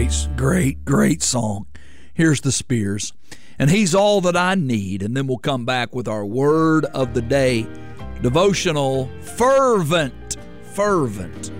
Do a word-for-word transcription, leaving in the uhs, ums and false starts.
Great, great, great song. Here's the Spears. And He's all that I need. And then we'll come back with our word of the day. Devotional, fervent, fervent